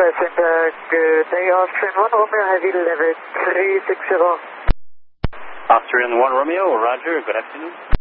Center, good day, Austrian 1 Romeo Heavy level 360. Austrian 1 Romeo, roger, good afternoon.